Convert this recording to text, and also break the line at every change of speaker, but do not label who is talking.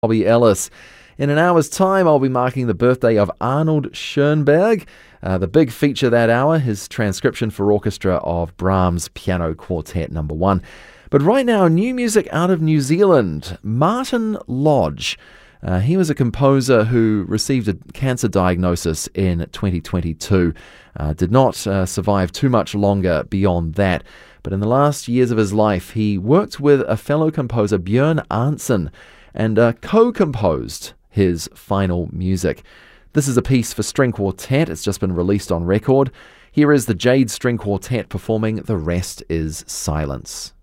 Bobby Ellis. In an hour's time, I'll be marking the birthday of Arnold Schoenberg. The big feature that hour, his transcription for orchestra of Brahms' Piano Quartet No. 1. But right now, new music out of New Zealand. Martin Lodge. He was a composer who received a cancer diagnosis in 2022. Did not survive too much longer beyond that. But in the last years of his life, he worked with a fellow composer, Björn Arntzen, and co-composed his final music. This is a piece for string quartet. It's just been released on record. Here is the Jade String Quartet performing The Rest is Silence.